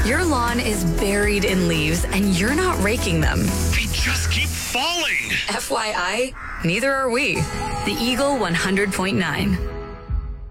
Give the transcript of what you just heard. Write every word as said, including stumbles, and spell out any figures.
Your lawn is buried in leaves and you're not raking them. They just keep falling. F Y I, neither are we. The Eagle one hundred point nine.